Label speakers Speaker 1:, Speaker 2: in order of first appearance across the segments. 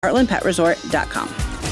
Speaker 1: HeartlandPetResort.com.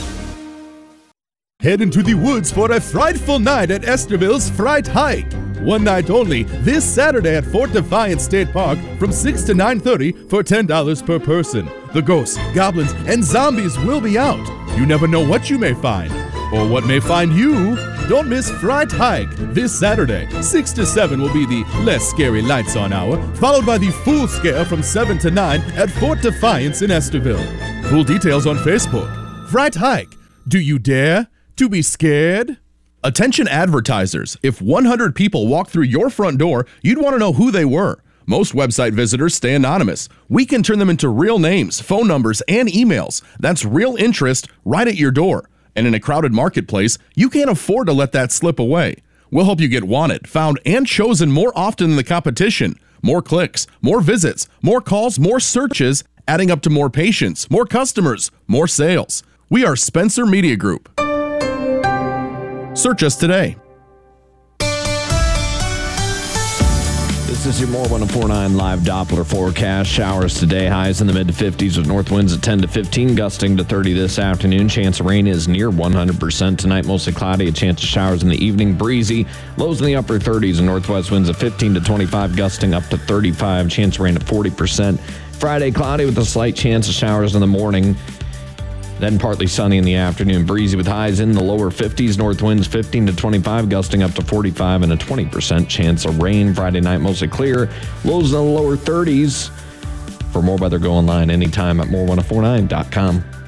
Speaker 2: Head into the woods for a frightful night at Estherville's Fright Hike. One night only, this Saturday at Fort Defiance State Park from 6 to 9:30 for $10 per person. The ghosts, goblins, and zombies will be out. You never know what you may find, or what may find you. Don't miss Fright Hike this Saturday. 6 to 7 will be the less scary lights on hour, followed by the Fool Scare from 7 to 9 at Fort Defiance in Estherville. Full details on Facebook. Fright Hike. Do you dare to be scared? Attention advertisers. If 100 people walk through your front door, you'd want to know who they were. Most website visitors stay anonymous. We can turn them into real names, phone numbers, and emails. That's real interest right at your door. And in a crowded marketplace, you can't afford to let that slip away. We'll help you get wanted, found, and chosen more often than the competition. More clicks, more visits, more calls, more searches, adding up to more patients, more customers, more sales. We are Spencer Media Group. Search us today.
Speaker 3: This is your More 104.9 live Doppler forecast. Showers today, highs in the mid to 50s with north winds at 10 to 15, gusting to 30 this afternoon. Chance of rain is near 100%. Tonight, mostly cloudy, a chance of showers in the evening. Breezy, lows in the upper 30s and northwest winds at 15 to 25, gusting up to 35. Chance of rain at 40%. Friday, cloudy with a slight chance of showers in the morning. Then partly sunny in the afternoon. Breezy with highs in the lower 50s. North winds 15 to 25, gusting up to 45, and a 20% chance of rain. Friday night mostly clear. Lows in the lower 30s. For more weather, go online anytime at more1049.com.